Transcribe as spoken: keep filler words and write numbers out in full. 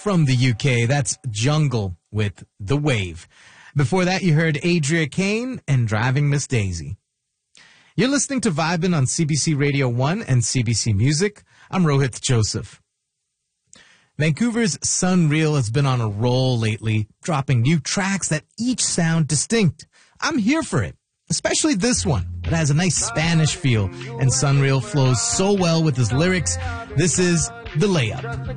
from the U K. That's Jungle with The Wave. Before that, you heard Adria Kane and Driving Miss Daisy. You're listening to Vibin' on C B C Radio one and C B C Music. I'm Rohit Joseph. Vancouver's Sunreal has been on a roll lately, dropping new tracks that each sound distinct. I'm here for it, especially this one. It has a nice Spanish feel, and Sunreal flows so well with his lyrics. This is The Layup.